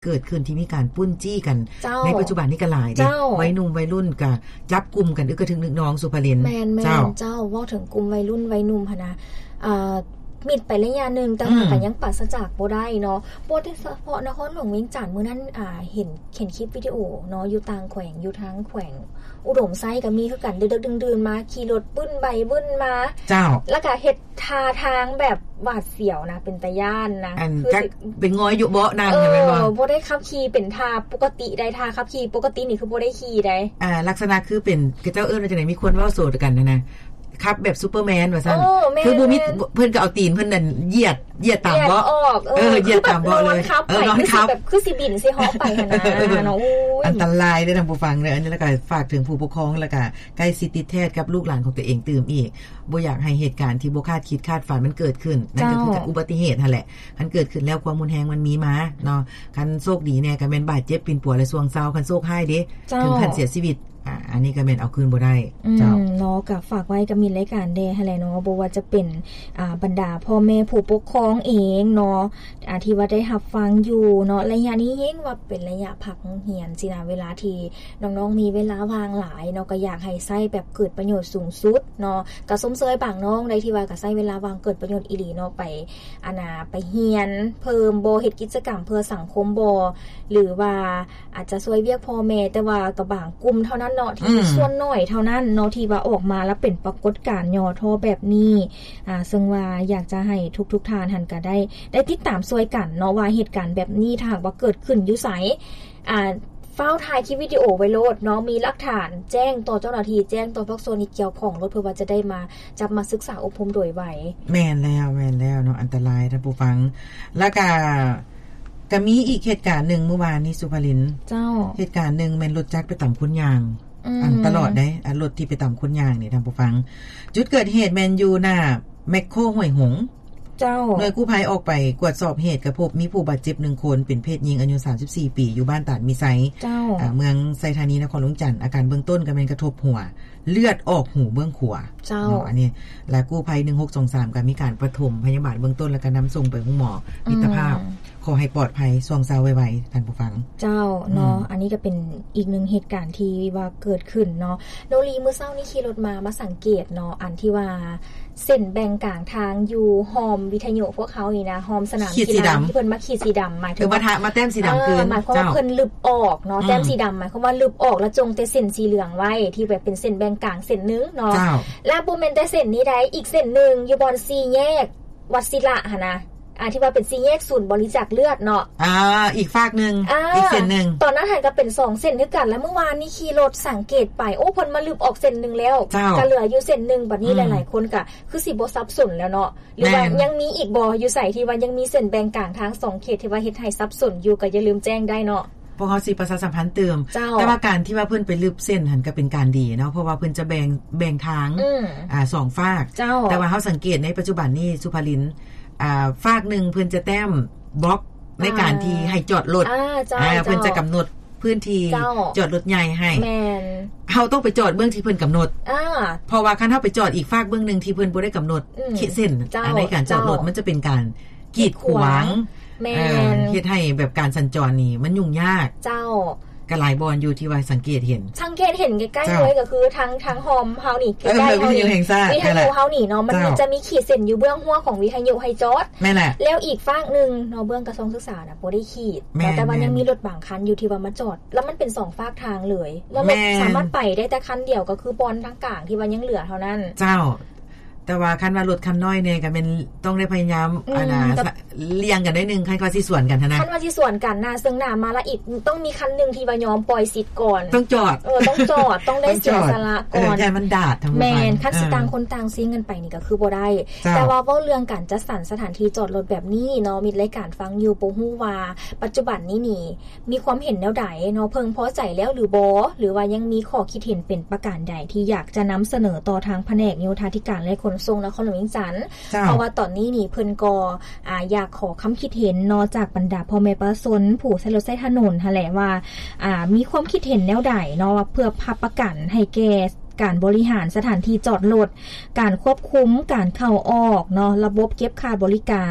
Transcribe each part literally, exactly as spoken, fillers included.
เกิดขึ้นที่มีการปุ้นจี้กันในปัจจุบันนี้ก็หลายเด้วัยหนุ่มวัยรุ่นก็จับกลุ่มกันอึกระทึงนึกน้องสุภรินทร์เจ้าเจ้าว่าถึงกลุ่มวัยรุ่นวัยหนุ่มหั่นนะอ่ามิดไประยะนึงแต่ว่าก็ยังปราศจากบ่ได้เนาะบ่ได้เฉพาะนครหลวงเวียงจันทน์มื้อนั้นอ่าเห็นเห็นคลิปวิดีโอเนาะอยู่ต่างแขวงอยู่ทางแขวงอุดมไซก็มีคือกันดึกๆดื่นๆมาขี่รถบึ้นใบบึ้นมาเจ้าแล้วก็เฮ็ดท่าทางแบบหวาดเสียวนะเป็นตาย่านนะคือเป็นงอยอยู่เบาะนั่งใช่มั้ยบ่บ่ได้ขับขี่เป็นท่าปกติได้ท่าขับขี่ปกตินี่คือบ่ได้ขี่ได้อ่าลักษณะคือเป็นเจ้าเอิ้นว่าจังได๋มีคนเว้าโซดกันนะนะครับแบบซูเปอร์แมนว่าซั่นคือบ่มีเพิ่นก็เอาตีนเพิ่นนั่นเหยียดเหยียดตามเบาะเออเหยียดตามเบาะเลยเออนอนครับแบบคือสิบินสิฮอไปหั่นนะเนาะอันตรายเด้อท่านผู้ฟังเด้ออันนี้แล้วก็ฝากถึงผู้ปกครองแล้วก็ใกล้สิติดแทศกับลูกหลานของตัวเองตื่มอีกบ่อยากให้เหตุการณ์ที่บ่คาดคิดคาดฝันมันเกิดขึ้นนั่นก็คืออุบัติเหตุนั่นแหละคันเกิดขึ้นแล้วความรุนแรงมันมีมาเนาะคันโชคดีแน่ก็แม่นบาดเจ็บปิ่นปัวและซวงเซาคันโชคร้ายเด้ถึงขั้นเสียชีวิตอ่าอันนี้ก็แม่นเอาคืนบ่ได้เจ้าเนาะก็ฝากไว้กับมีรายการแดหั่นแหละเนาะบ่ว่าจะเป็นอ่าบรรดาพ่อแม่ผู้ปกครองเองเนาะอ่าที่ว่าได้รับฟังอยู่เนาะระยะนี้เห็นว่าเป็นระยะพักเรียนสินะเวลาที่น้องๆมีเวลาว่างหลายเนาะก็อยากให้ใช้แบบเกิดประโยชน์สูงสุดเนาะก็สมเสยบางน้องได้ที่ว่าก็ใช้เวลาว่างเกิดประโยชน์อีหลีเนาะไปอานาไปเรียนเพิ่มบ่เฮ็ดกิจกรรมเพื่อสังคมบ่หรือว่าอาจจะช่วยเวียกพ่อแม่แต่ว่าก็บางกลุ่มเท่านั้นเนาะที่ส่วนน้อยเท่านั้นเนาะที่ว่าออกมาแล้วเป็นปรากฏการณ์ย่อท้อแบบนี้อ่าซึ่งว่าอยากจะให้ทุกๆท่านหันก็ได้ได้ติดตามช่วยกันเนาะว่าเหตุการณ์แบบนี้ถ้าหากว่าเกิดขึ้นอยู่ไสอ่าเฝ้าถ่ายคลิปวิดีโอไว้โลดเนาะมีหลักฐานแจ้งต่อเจ้าหน้าที่แจ้งต่อพวกโซนเกี่ยวของรถเพื่อว่าจะได้มาจับมาศึกษาอบรมโดยไวแม่นแล้วแม่นแล้วเนาะอันตรายท่านผู้ฟังแล้วก็ก็มีอีกเหตุการณ์นึงเมื่อวานนี้สุภรินทร์เจ้าเหตุการณ์นึงแม่นรถจักรไปต่ำคนยางอันตลอดได้อันรถที่ไปต่ำคนยางนี่ท่านผู้ฟังจุดเกิดเหตุแม่นอยู่หน้าแมคโครห้วยหงเจ้าหน่วยกู้ภัยออกไปกวดสอบเหตุก็พบมีผู้บาดเจ็บหนึ่งคนเป็นเพศหญิงอายุสามสิบสี่ปีอยู่บ้านตาดมีไซอ่าเมืองไซธานีนครหลวงจันทน์อาการเบื้องต้นก็เป็นกระทบหัวเลือดออกหูเบื้องขวาเจ้าอันนี้และกู้ภัยหนึ่งหกสองสามก็มีการปฐมพยาบาลเบื้องต้นแล้วก็นำส่งไปห้องหมอมิตรภาพขอให้ปลอดภัยช่วงเช้าไวๆท่านผู้ฟังเจ้าเนาะอันนี้ก็เป็นอีกหนึ่งเหตุการณ์ที่ว่าเกิดขึ้นเนาะโนรีเมื่อเช้านี้ขี่รถมามาสังเกตเนาะอันที่ว่าเส้นแบ่งกลางทางอยู่หอมวิทยุพวกเขานี่นะหอมสนามกีฬาที่เพิ่นมาขีดสีดำหมายถึงว่ามาแต้มสีดำคืนหมายความว่าเพิ่นลึบออกเนาะแต้มสีดำหมายความว่าลึบออกแล้วจงแต่เส้นสีเหลืองไว้ที่แบบเป็นเส้นแบ่งกลางเส้นนึงเนาะแล้วบ่แม่นแต่เส้นนี้ได้อีกเส้นนึงอยู่บอนสี่แยกวัดศิละหั่นนะอ่าที่ว่าเป็นสี่แยกศูนย์บริจาคเลือดเนาะอ่าอีกฝากนึง อ, อีกเส้นนึงตอนนั้นหันก็เป็นสองเส้นด้วยกันแล้วเมื่อวานนี้ขี่รถสังเกตไปโอ้เพิ่นมาลืมออกเส้นนึงแล้วก็เหลืออยู่เส้นนึงบัดนี้หลายๆคนก็คือสิบ่ซับซ้อนแล้วเนาะหรือว่ายังมีอีกบ่อยู่ใส่ที่ว่ายังมีเส้นแบ่งกลางทางสองเขตที่ว่าเฮ็ดให้ซับซ้อนอยู่ก็อย่าลืมแจ้งได้เนาะพวกเขาสิประชาสัมพันธ์เติมแต่ว่าการที่ว่าเพิ่นไปลืบเส้นหันก็เป็นการดีเนาะเพราะว่าเพิ่นจะแบ่งแบ่งทางอ่าสองฝากแต่ว่าเฮาสังเกตในปัจจุบันนี้สุภรินทร์อ่าฝากนึงเพิ่นจะแต้มบล็อกในการที่ให้จอดรถอ่าเพิ่นจะกำหนดพื้นที่จอดรถใหญ่ให้แม่นเฮาต้องไปจอดเบื้องที่เพิ่นกำหนดอ่าเพราะว่าคันเฮาไปจอดอีกฝากเบื้องนึงที่เพิ่นบ่ได้กำหนดขีดเส้นในการจอดรถมันจะเป็นการกีดขวางแม่นเฮ็ดให้แบบการสัญจรนี่มันยุ่งยากเจ้าก็หลายบอนอยู่ที่ว่าสังเกตเห็นสังเกตเห็นใกล้ๆเลยก็คือทั้งทั้งโฮมเฮานี่ใกล้ๆเฮานี่วิทยุเฮานี่เนาะมันจะมีขีดเส้นอยู่เบื้องหัวของวิทยุให้จอดแม่นแหละแล้วอีกฝั่งนึงเนาะเบื้องกระทรวงศึกษาน่ะบ่ได้ขีดแต่ว่ายังมีรถบางคันอยู่ที่ว่ามาจอดแล้วมันเป็นสองฝากทางเลยแล้วรถสามารถไปได้แต่คันเดียวก็คือบอนทางกลางที่ว่ายังเหลือเท่านั้นเจ้าแต่ว่าคันว่ารถคันน้อยเนี่ยก็เป็นต้องได้พยายามอ่านะเลี้ยงกันได้นึงคันว่าสิส่วนกันเท่านั้นคันว่าสิส่วนกันนะซึ่งหน้ามาละอีกต้องมีคันนึงที่ว่ายอมปล่อยสิทธิ์ก่อนต้องจอดเออต้องจอดต้องได้เสียสละก่อนแต่มันดาดทั้งหมดแม่นคันสิต่างคนต่างซิ่งกันไปนี่ก็คือบ่ได้แต่ว่าเว้าเรื่องการจัดสรรสถานที่จอดรถแบบนี้เนาะมีรายการฟังอยู่บ่ฮู้ว่าปัจจุบันนี้นี่มีความเห็นแนวใดเนาะเพิ่งพอใจแล้วหรือบ่หรือว่ายังมีข้อคิดเห็นเป็นประการใดที่อยากจะนำเสนอต่อทางแผนกโยธาธิการและขนส่งนครหลวงเพราะว่าตอนนี้นี่เพิ่นก็อ่าอยากขอคำคิดเห็นนอกจากบรรดาพ่อแม่ประชาชนผู้ใช้รถใช้ถนนหั่นแหละว่าอ่ามีความคิดเห็นแนวใดเนาะเพื่อพับประกันให้แก่การบริหารสถานที่จอดรถการควบคุมการเข้าออกเนาะระบบเก็บค่าบริการ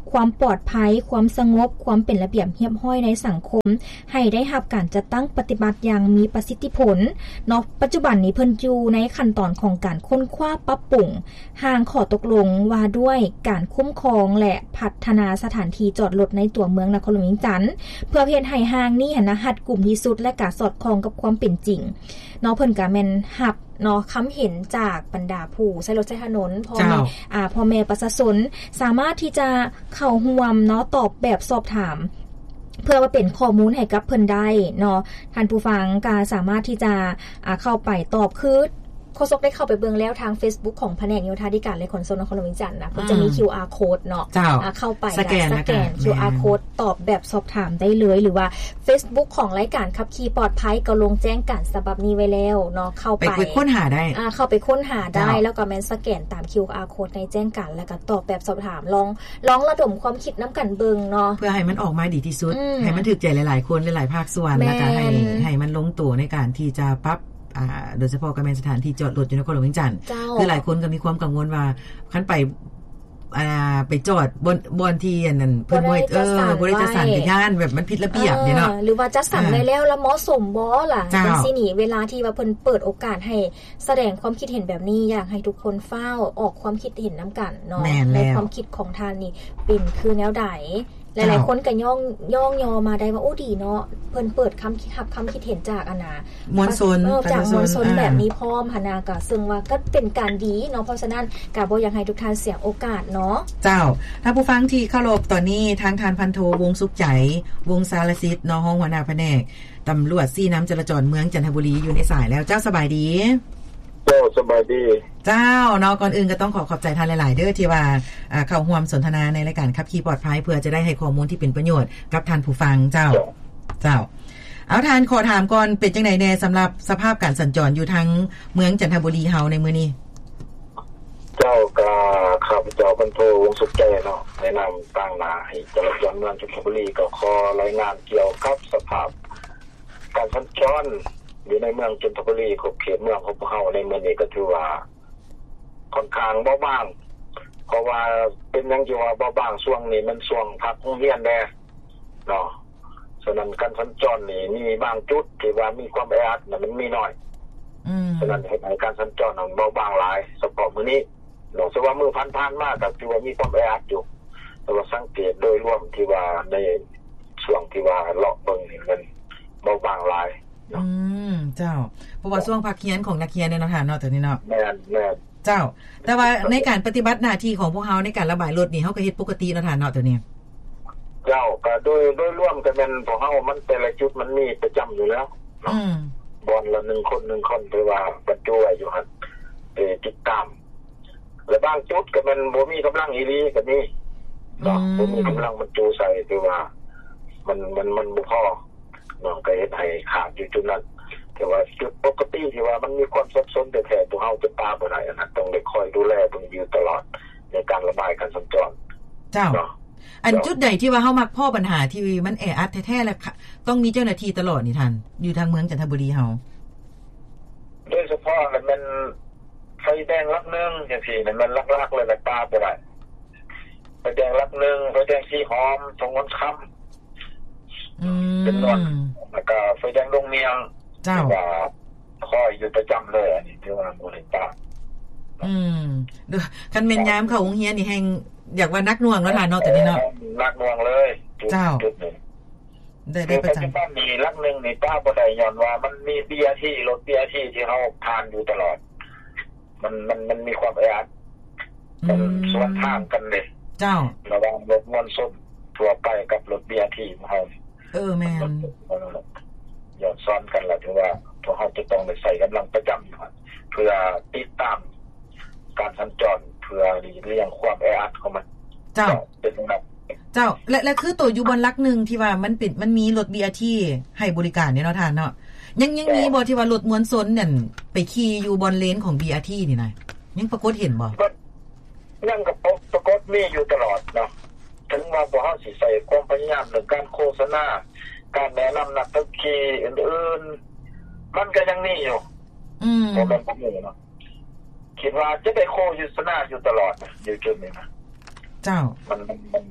ความปลอดภัยความสงบความเป็นระเบียบเรียบร้อยในสังคมให้ได้รับการจัดตั้งปฏิบัติอย่างมีประสิทธิผลเนาะปัจจุบันนี้เพิ่นอยู่ในขั้นตอนของการค้นคว้าปรับปรุงห่างข้อตกลงว่าด้วยการคุ้มครองและพัฒนาสถานที่จอดรถในตัวเมืองนครหลวงเวียงจันทน์เพื่อเฮ็ดให้ห้างนี้หันนะรัดกุมที่สุดและก็สอดคล้องกับความเป็นจริงเนาะเพิ่นก็แม่นรับเนาะคำเห็นจากบรรดาผู้ใช้รถใช้ถนนพ่อแม่อ่าพ่อแม่ประชาชนสามารถที่จะเข้าร่วมเนาะตอบแบบสอบถามเพื่อว่าเป็นข้อมูลให้กับเพิ่นได้เนาะท่านผู้ฟังก็สามารถที่จะอ่าเข้าไปตอบคือโฆษกได้เข้าไปเบิ่งแล้วทาง Facebook ของแผนกโยธาธิการและขนส่งนครหลวงเวียงจันทน์นะมันจะมี คิว อาร์ Code เนาะเข้าไปสแกน คิว อาร์ Code ตอบแบบสอบถามได้เลยหรือว่า Facebook ของรายการขับขี่ปลอดภัยก็ลงแจ้งการฉบับนี้ไว้แล้วเนาะเข้าไปไปค้นหาได้อ่าเข้าไปค้นหาได้แล้วก็แม่นสแกนตาม คิว อาร์ Code ในแจ้งการแล้วก็ตอบแบบสอบถามลองลองระดมความคิดนำกันเบิ่งเนาะเพื่อให้มันออกมาดีที่สุดให้มันถูกใจหลายๆคนหลายๆภาคส่วนแล้วก็ให้ให้มันลงตัวในการที่จะปรับอ่าโดยเฉพาะการเป็นสถานที่จอดรถอยู่นครหลวงเวียงจันทน์คือหลายคนก็มีความกังวลว่าคันไปอ่าไปจอดบนบนที่นั่นเพิ่นบ่เออบ่ได้จัดสรรเป็นย่านแบบมันผิดระเบียบเนี่ยเนาะหรือว่าจัดสรรไว้แล้วแล้วเหมาะสมบ่ล่ะจังซี่นี่เวลาที่ว่าเพิ่นเปิดโอกาสให้แสดงความคิดเห็นแบบนี้อยากให้ทุกคนเฝ้าออกความคิดเห็นนํากันเนาะในความคิดของท่านนี่เป็นคือแนวใดหลายๆคนก็ย่องย่องยอมาได้ว่าโอ้ดีเนาะเพิ่นเปิดคำคิดรับคำคิดเห็นจากอนนามวลชนจากมวลชนแบบนี้พร้อมหนาก็ซึ่งว่าก็เป็นการดีเนาะเพราะฉะนั้นก็บ่อยากให้ทุกท่านเสียโอกาสเนาะเจ้าถ้าผู้ฟังที่เคารพตอนนี้ทางทานพันโทวงสุขใจวงสารสิทธิ์เนาะห้องหัวหน้าแผนกตำรวจซี่น้ำจราจรเมืองจันทบุรีอยู่ในสายแล้วเจ้าสบายดีเจ้าสบายดีเจ้าเนาะก่อนอื่นก็ต้องขอขอบใจท่านหลายๆเด้อที่ว่าอ่าเข้าร่วมสนทนาในรายการขับขี่ปลอดภัยเพื่อจะได้ให้ข้อมูลที่เป็นประโยชน์กับท่านผู้ฟังเจ้าเจ้าเอาท่านขอถามก่อนเป็นจังได๋แน่สำหรับสภาพการสัญจรอยู่ทั้งเมืองจันทบุรีเฮาในมื้อนี้เจ้าก็ข้าพเจ้าพันโทวงสุขใจเนาะแนะนำตั้งหน้าให้จราจรเมืองจันทบุรีก็ขอรายงานเกี่ยวกับสภาพการสัญจรอยู่ในเมืองจันทบุรีขอบเขตเมืองของพวกเฮาในมื้อนี้ก็ถือว่าค่อนข้างเบาบางเพราะว่าเป็นจังซี่ว่าเบาบางช่วงนี้มันช่วงพักโรงเรียนแน่เนาะฉะนั้นการสัญจรนี่มีบางจุดที่ว่ามีความแออัดมันมีน้อยอืมฉะนั้นเฮ็ดให้การสัญจรนั้นเบาบางหลายเฉพาะมื้อนี้เนาะแต่ว่ามื้อผ่านๆมาก็ถือว่ามีความแออัดอยู่แต่ว่าสังเกตโดยรวมที่ว่าในช่วงที่ว่าเลาะเบิ่งนี่มันเบาบางหลายอืมเจ้าเพราะว่าช่วงพักเรียนของนักเรียนเนี่ยเนาะค่ะเนาะตอนนี้เนาะแม่นแม่นเจ้าแต่ว่าในการปฏิบัติหน้าที่ของพวกเฮาในการระบายรถนี่เฮาก็เฮ็ดปกติเนาะท่านเนาะตัวนี้เจ้าก็โดยโดยรวมก็แม่นพวกเฮามันแต่ละจุดมันมีประจำอยู่แล้วอืมบ่อนละหนึ่งคนหนึ่งคนที่ว่าบรรจุไว้อยู่หั่นเอ่อติดตามและบางจุดก็มันบ่มีกำลังอีหลีก็มีเนาะบ่มีกำลังบรรจุใส่ที่ว่ามันมันมันบ่พอเนาะก็เฮ็ดให้ขาดอยู่จุดนั้นแต่ว่าจุดปกติที่ว่ามันมีความสับสนแต่แท้ตัวเฮาจะตามบ่ได้นะต้องได้คอยดูแลต้องอยู่ตลอดในการระบายการสัญจรเจ้าอันจุดใดที่ว่าเฮามักพ้อปัญหาที่มันแออัดแท้ๆแล้วต้องมีเจ้าหน้าที่ตลอดนี่ท่านอยู่ทางเมืองจันทบุรีเฮาโดยเฉพาะแล้วมันไฟแดงลักนึงจังซี่น่ะมันลักๆเลยน่ะตามบ่ได้ไฟแดงลักนึงไฟแดงสีหอมตรงวันค่ำอืมเป็นนวลแล้วก็ไฟแดงดงเมียงเจ้าว่าคอยอยู่ประจำเลยอันนี้ที่ว่าบ่ได้ตามอืมคันแม่นยามเข้าโรงเรียนนี่แฮงอยากว่านักหน่วงเนาะท่านเนาะตอนนี้เนาะนักหน่วงเลยเจ้าได้ได้ประจำบ้านนี้ลักนึงนี่ป้าบ่ได้ย้อนว่ามันมี บี อาร์ ที รถ บี อาร์ ที ที่เฮาผ่านอยู่ตลอดมันมันมันมีความแออัดมันสวนทางกันเด้เจ้าระหว่างรถมวลชนทั่วไปกับรถ บี อาร์ ที ของเฮาเออแม่นย้อนซ้อนกันล่ะถือว่าพวกเฮาจะต้องได้ใส่กำลังประจำอยู่เพื่อติดตามการสัญจรเพื่อหลีกเลี่ยงความแออัดของมันเจ้าเป็นแบบเจ้าและและคือตัวอยู่บนลักนึงที่ว่ามันเป็นมันมีรถ บี อาร์ ที ให้บริการเนี่ยเนาะท่านเนาะยังยังมีบ่ที่ว่ารถมวลชนนั่นไปขี่อยู่บนเลนของ บี อาร์ ที นี่นะยังปรากฏเห็นบ่ยังก็ปรากฏมีอยู่ตลอดเนาะถึงว่าบ่เฮาสิใส่ความพยายามในการโฆษณาการแนะนํานักขับขี่อื่นๆมันก็ยังมีอยู่อืมบ่แม่นบ่มีเนาะคิดว่าจะได้โฆษณาอยู่ตลอดอยู่จุดนี้นะเจ้ามันมัน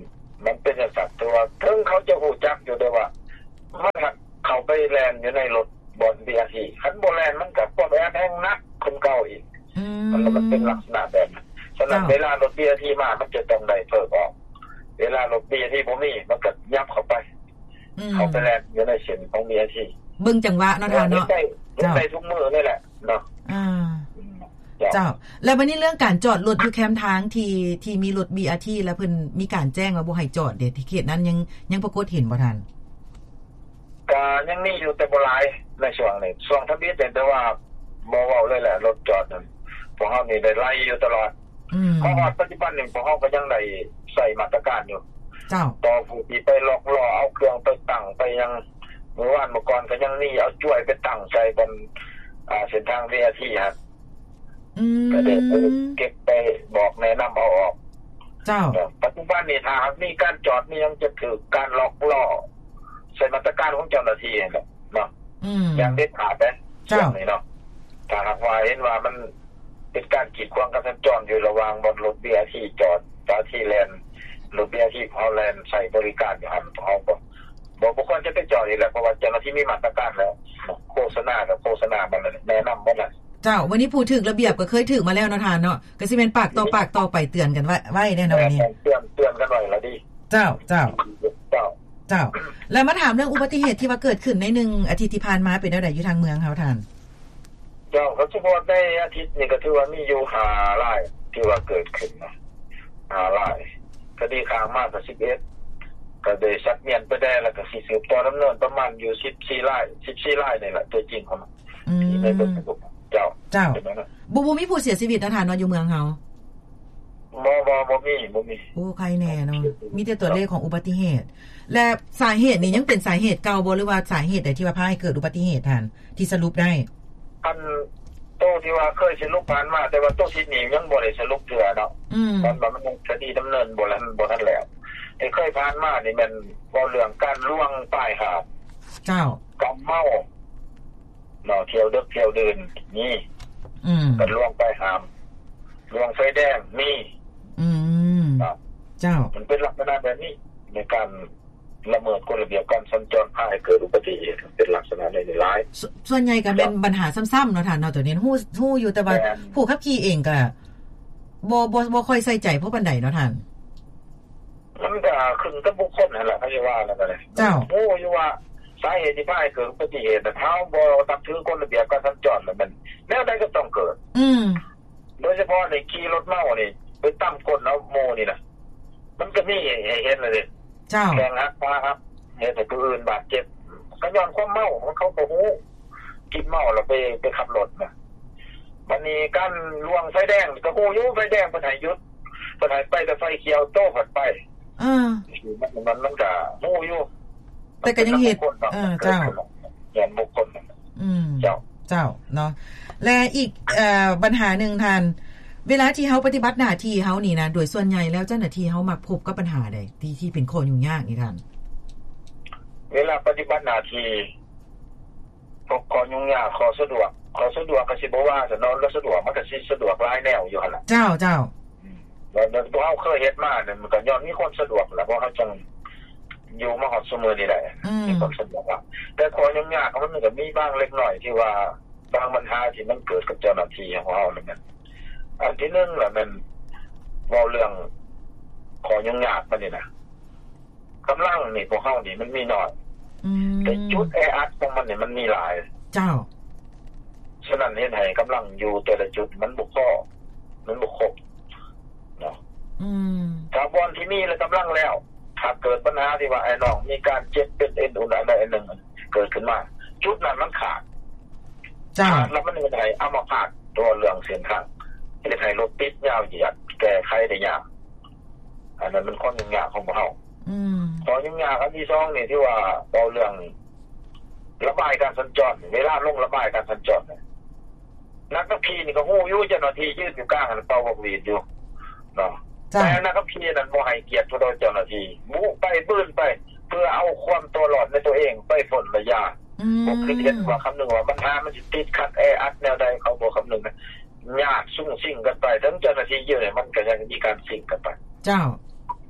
มันเป็นสัตว์ตัวถึงเขาจะหูจักอยู่ด้วยว่ามันเขาไปแลนอยู่ในรถบน บี อาร์ ที คันบ่แลนมันก็บ่แม่นแห้งนักคนเก่าอีกมันมันเป็นลักษณะแบบนั้นฉะนั้นเวลารถ บี อาร์ ที มามันจะต้องได้เพิกออกเวลารถ บี อาร์ ที บ่มีมันก็ยับเข้าไปเขาไปแลนอยู่ในเส้นของ บี อาร์ ทีเบิ่งจังหวะเนาะท่านเนาะเจ้าได้ทุกมื้อนี่แหละเนาะอ่าเจ้าแล้ววันนี้เรื่องการจอดรถอยู่แคมป์ทางที่ที่มีรถ บี อาร์ ที แล้วเพิ่นมีการแจ้งว่าบ่ให้จอดเด้ที่เขตนั้นยังยังปรากฏเห็นบ่ท่านก็ยังมีอยู่แต่บ่หลายในช่วงนี้ช่วงทะเบียนแต่ว่าบ่เว้าเลยแหละรถจอดนั่นพวกเฮานี่ได้ไล่อยู่ตลอดอืมเพราะว่าปัจจุบันนี่พวกเฮาก็ยังได้ใส่มาตรการอยู่เจ้าต่อผู้ที่ไปล็อกล้อเอาเครื่องไปตั้งไปยังเมื่อวานเมื่อก่อนก็ยังนี่เอาจ้วยไปตั้งใส่บนอ่าเส้นทาง บี อาร์ ที ฮะอืมก็ได้เก็บไปบอกแนะนำเอาออกเจ้าปัจจุบันนี่ถ้ามีการจอดนี่ยังจะถือการล็อกล้อใส่มาตรการของเจ้าหน้าที่เนาะอย่างเด็ดขาดนะช่วงนี้เนาะถ้าหากว่าเห็นว่ามันเป็นการกีดขวางการสัญจรอยู่ระหว่างบนรถ บี อาร์ ที จอดจอดที่แลนด์รถ บี อาร์ ที พอแลนด์ใช้บริการอยู่หันเขาก็บ่บ่ควรจะไปจอดอีกแล้วเพราะว่าเจ้าหน้าที่มีมาตรการแล้วโฆษณากับโฆษณามันแนะนำบ่ล่ะเจ้าวันนี้พูดถึงระเบียบก็เคยถึงมาแล้วเนาะท่านเนาะก็สิเป็นปากต่อปากต่อไปเตือนกันไว้ไว้แน่นอนนี่เตือนเตือนกันไว้ละดิเจ้าเจ้าเจ้าเจ้าแล้วมาถามเรื่องอุบัติเหตุที่ว่าเกิดขึ้นในหนึ่งอาทิตย์ที่ผ่านมาเป็นจังได๋อยู่ทางเมืองเฮาท่านเจ้าเขาเฉพาะในอาทิตย์นี้ก็ถือว่ามีอยู่ห้ารายที่ว่าเกิดขึ้นนะห้ารายคดีข้างมากก็สิบเอ็ดก็ได้สักเมียนไปได้แล้วก็สิสืบต่อดำเนินประมาณอยู่สิบสี่รายสิบสี่รายนี่แหละตัวจริงของมันในเรื่องเจ้าเจ้าบ่บ่มีผู้เสียชีวิตนะท่านเนาะอยู่เมืองเฮาบ่บ่บ่มีบ่มีโอ้ใครแน่เนาะมีแต่ตัวเลขของอุบัติเหตุและสาเหตุนี่ยังเป็นสาเหตุเก่าบ่หรือว่าสาเหตุใดที่ว่าพาให้เกิดอุบัติเหตุท่านที่สรุปได้อันโตที่ว่าเคยสรุปผ่านมาแต่ว่าโตที่นี่ยังบ่ได้สรุปเทื่อเนาะมันบ่มันคดีดำเนินบ่ทันบ่ทันแล้วที่เคยผ่านมานี่มันบ่เรื่องการล่วงป้ายหาบเจ้ากับเมาเนาะเที่ยวดึกเที่ยวดื่นนี่อืมก็ล่วงป้ายหามล่วงไฟแดงมีอืมเจ้ามันเป็นลักษณะแบบนี้ในการละเมิดกฎระเบียบการสัญจรพาให้เกิดอุบัติเหตุเป็นลักษณะในหลายส่วนใหญ่ก็เป็นปัญหาซ้ำๆเนาะท่านเนาะตัวนี้ฮู้ฮู้อยู่แต่ว่าผู้ขับขี่เองก็บ่บ่บ่ค่อยใส่ใจเพราะปานใดเนาะท่านมันก็ขึ้นกับบุคคลนั่นแหละเขาสิว่าแล้วก็ได้เจ้าฮู้อยู่ว่าสาเหตุที่พาให้เกิดอุบัติเหตุน่ะเฮาบ่ตักถือกฎระเบียบการสัญจรแล้วมันแนวใดก็ต้องเกิดอืมโดยเฉพาะในขี่รถเมานี่ไปตั้มกฎเอาโมนี่นะมันก็มีให้เห็นเลยเจ้าแข่งฮักพาครับเหตุให้ผู้อื่นบาดเจ็บก็ย้อนความเมาของเขาบ่ฮู้กินเมาแล้วไปไปขับรถน่ะบัดนี้การล่วงไฟแดงก็ฮู้อยู่ไฟแดงเพิ่นให้หยุดเพิ่นให้ไปแต่ไฟเขียวโต้ผัดไปอ่ามันมันมันก็ฮู้อยู่แต่ก็ยังเฮ็ดเออเจ้าอย่างบุคคลอืมเจ้าเจ้าเนาะและอีกเอ่อปัญหานึงท่านเวลาที่เฮาปฏิบัติหน้าที่เฮานี่นะโดยส่วนใหญ่แล้วเจ้าหน้าที่เฮามักพบกับปัญหาใดที่ที่เป็นข้อยุ่งยากนี่ท่านเวลาปฏิบัติหน้าที่พบข้อยุ่งยากข้อสะดวกข้อสะดวกก็สิบ่ว่าซะเนาะแล้วสะดวกมันก็สิสะดวกหลายแนวอยู่หั่นล่ะเจ้าเจ้าแล้วตัวเฮาเคยเฮ็ดมาเนี่ยมันก็ย้อนมีคนสะดวกแล้วเพราะเฮาจังอยู่มาฮอดซุมื้อนี้ได้มีคนสะดวกแต่ข้อยุ่งยากมันก็มีบ้างเล็กน้อยที่ว่าบางปัญหาที่มันเกิดกับเจ้าหน้าที่ของเฮานั่นอันที่หนึ่งแหละมันเว้าเรื่องขอยุ่งยากมันนี่นะกำลังนี่พวกเฮานี่มันมีน้อยแต่จุดแออัดของมันนี่มันมีหลายเจ้าฉะนั้นเฮ็ดให้กำลังอยู่แต่ละจุดมันบ่พอมันบ่ครบเนาะอืมถ้าบอนที่มีแล้วกำลังแล้วถ้าเกิดปัญหาที่ว่าไอ้น้องมีการเจ็บเป็นเอ็นอุ่นอะไรอันนึงเกิดขึ้นมาจุดนั้นมันขาดจ้าแล้วมันเฮ็ดให้อัมพาตตัวเรื่องเส้นทางเฮ็ดให้รถติดยาวเหยียดแก้ไขได้ยากอันนั้นมันข้อยุ่งยากของพวกเฮาอืมข้อยุ่งยากอันที่สองนี่ที่ว่าเอาเรื่องระบายการสัญจรเวลาลงระบายการสัญจรนักขับขี่นี่ก็ฮู้อยู่เจ้าหน้าที่ยืนอยู่กลางเป่าบกหวีดอยู่เนาะแต่นักขับขี่นั้นบ่ให้เกียรติผู้เจ้าหน้าที่บุกไปบื้นไปเพื่อเอาความตัวรอดในตัวเองไปพ้นระยะบ่คือเห็นว่าคำนึงว่าปัญหามันสิติดขัดแออัดแนวใดเขาบ่คำนึงนะยากสุ่งสิ่งกันไปทั้งเจ้าหน้าที่เยอะเนี่ยมันก็ยังมีการสิ่งกันไปเจ้า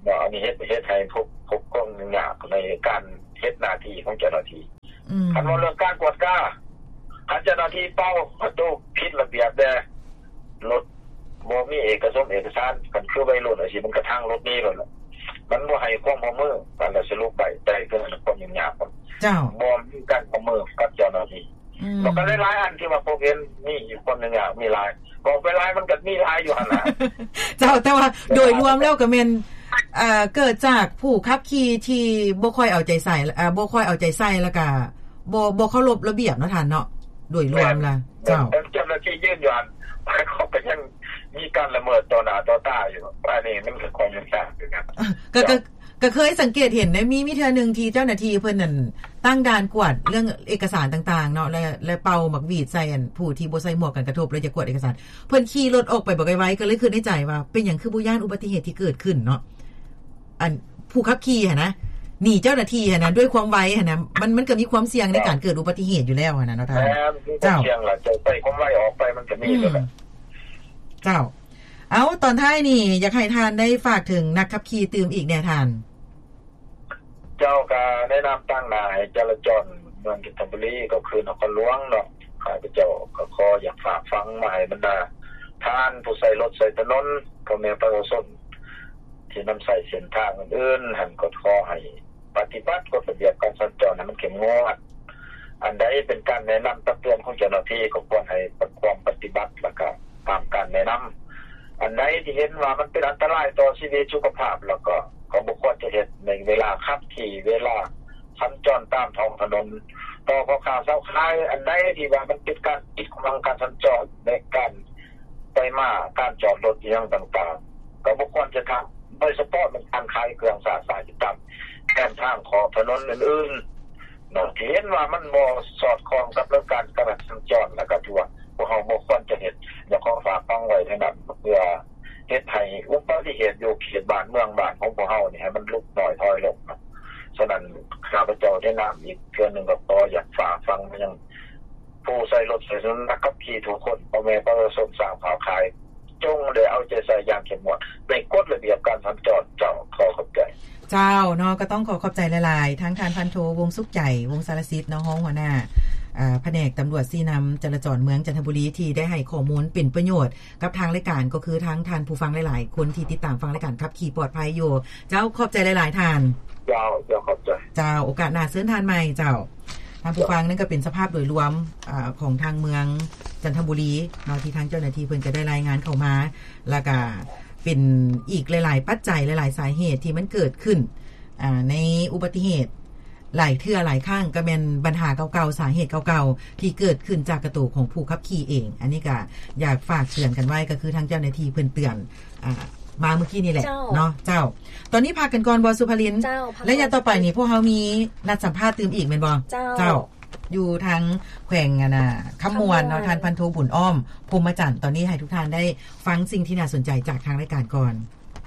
เนาะอันนี้เฮ็ดเฮ็ดให้พวกพวกกองยากในการเฮ็ดหน้าที่ของเจ้าหน้าที่อืมคันว่าเรื่องการกวดกาคันเจ้าหน้าที่เป้าประตูผิดระเบียบแดรถบ่มีเอกสารเอกสารกันคือไว้รถอาสิมันกระทั่งรถนี้แล้วมันบ่ให้ความร่วมมือกันแล้วสรุปไปได้เกินความยุ่งยากเจ้าบ่มีการร่วมมือกับเจ้าหน้าที่ก็ก็หลายๆอันที่ว่าพวกเห็นนี่อยู่คนนึงอ่ะมีหลายบอกไปหลายมันก็มีหลายอยู่หั่นน่ะเจ้าแต่ว่าโดยรวมแล้วก็แม่นอ่าเกิดจากผู้ขับขี่ที่บ่ค่อยเอาใจใส่อ่าบ่ค่อยเอาใจใส่แล้วก็บ่บ่เคารพระเบียบเนาะท่านเนาะโดยรวมล่ะเจ้าเจ้าหน้าที่ยืนยันเขาก็ยังมีการละเมิดต่อหน้าต่อตาอยู่ว่านี่มันคือความยุ่งยากอยู่นะก็ก็ก็เคยสังเกตเห็นได้มีมีเทื่อนึงที่เจ้าหน้าที่เพิ่นนั่นตั้งด่านกวดเรื่องเอกสารต่างๆเนาะและและเป่าหมักหวีดใส่อันผู้ที่บ่ใส่หมวกกันกระทบแล้วจะกวดเอกสารเพิ่นขี่รถออกไปบ่ไว้ก็เลยคิดในใจว่าเป็นหยังคือบ่ย่านอุบัติเหตุที่เกิดขึ้นเนาะอันผู้ขับขี่หั่นนะหนีเจ้าหน้าที่หั่นนะด้วยความไวหั่นนะมันมันก็มีความเสี่ยงในการเกิดอุบัติเหตุอยู่แล้วหั่นนะเนาะท่านเจ้าเสี่ยงล่ะจะไปความไวออกไปมันก็มีอยู่แล้วเจ้าเอาตอนท้ายนี่อยากให้ทานได้ฝากถึงนักขับขี่ตื่มอีกแน่ทานเจ้าก็แนะนำตั้งหน้าให้จราจรเมืองจันทบุรีก็คือนครหลวงเนาะข้าพเจ้าก็ขออยากฝากฟังมาให้บรรดาท่านผู้ใช้รถใช้ถนนพ่อแม่ประชาชนที่นำใช้เส้นทางอื่นๆหั่นก็ขอให้ปฏิบัติกฎระเบียบการสัญจรให้มันเข้มงวดอันใดเป็นการแนะนำตักเตือนของเจ้าหน้าที่ก็ควรให้ความปฏิบัติแล้วก็ตามการแนะนำอันใดที่เห็นว่ามันเป็นอันตรายต่อชีวิตสุขภาพแล้วก็ก็บ่ควรจะเฮ็ดในเวลาขับขี่เวลาสัญจรตามท้องถนนต่อข้อข่าวเช้าคายอันใดที่ว่ามันเป็นการกีดขวางการสัญจรในการไปมาการจอดรถอย่างต่างๆก็บ่ควรจะทำโดยเฉพาะมันการขายเครื่องสาสายต่างๆแก้มทางของถนนอื่นๆเนาะที่เห็นว่ามันบ่สอดคล้องกับเรื่องการกำหนดสัญจรแล้วก็ทั่วพวกเฮาบ่ควรจะเฮ็ดอยากขอฝากฟังไว้เท่านั้นเพื่อเฮ็ดให้อุบัติเหตุอยู่เขตบ้านเมืองบ้านของพวกเฮานี่ให้มันลดน้อยถอยลงนะฉะนั้นข้าพเจ้าได้นำอีกเทื่อนึงก็ขออยากฝากฟังไปยังผู้ใช้รถใช้ถนนนักขับขี่ทุกคนพ่อแม่ประชาชนสร้างข่าวขายจงได้เอาใจใส่อย่างเข้มงวดในกฎระเบียบการสัญจรเจ้าขอขอบใจเจ้าเนาะก็ต้องขอขอบใจหลายๆทั้งท่านพันโทวงสุขใจวงสารสิทธิ์เนาะฮ้องหัวหน้าอ่าแผนกตำรวจสีนำจราจรเมืองจันทบุรีที่ได้ให้ข้อมูลเป็นประโยชน์กับทางรายการก็คือทั้งท่านผู้ฟังหลายๆคนที่ติดตามฟังรายการขับขี่ปลอดภัยอยู่เจ้าขอบใจหลายๆท่านเจ้าเจ้าขอบใจเจ้าโอกาสหน้าเชิญท่านใหม่เจ้าท่านผู้ฟังนั่นก็เป็นสภาพโดยรวมอ่าของทางเมืองจันทบุรีเนาะที่ทางเจ้าหน้าที่เพิ่นก็ได้รายงานเข้ามาแล้วก็เป็นอีกหลายๆปัจจัยหลายๆสาเหตุที่มันเกิดขึ้นอ่าในอุบัติเหตุหลายเทื่อหลายครั้งก็เป็นปัญหาเก่าๆสาเหตุเก่าๆที่เกิดขึ้นจากกระตูของผู้ขับขี่เองอันนี้ก็อยากฝากเตือนกันไว้ก็คือทางเจ้าหน้าที่เพิ่นเตือนอ่ามาเมื่อกี้นี่แหละเนาะเจ้าตอนนี้พากันก่อนบ่สุภรินและอย่างต่อไปนี่พวกเฮามีนัดสัมภาษณ์ตื่มอีกแม่นบ่เจ้าอยู่ทางแขวงอ่ะน่ะคำมวลเนาะท่านพันโทบุญอ้อมพรหมจันทร์ตอนนี้ให้ทุกท่านได้ฟังสิ่งที่น่าสนใจจากทางรายการก่อน